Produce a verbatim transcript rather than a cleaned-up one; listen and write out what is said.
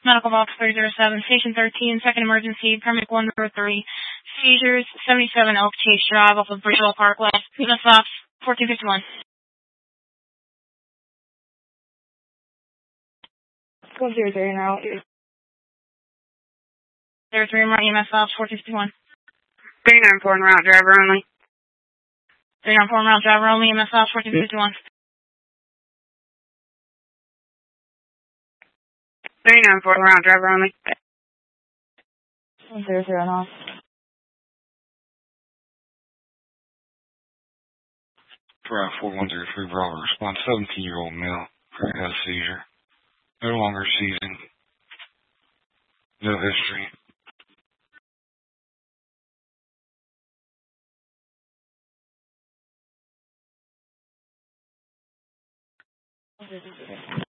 Medical Box three zero seven, Station thirteen, second emergency, permit one zero three, seizures, seventy-seven Elk Chase Drive off of Bridgeville Parkway. U S Ops fourteen fifty-one. one zero zero now. zero three more E M S Ops fourteen fifty-one. three nine four en route, driver only. three nine four route driver only, E M S Ops fourteen fifty-one. three nine four en route, driver only. one zero zero now. Drive four one zero three Bravo, respond seventeen-year-old male, currently has a seizure. No longer seizing. No history.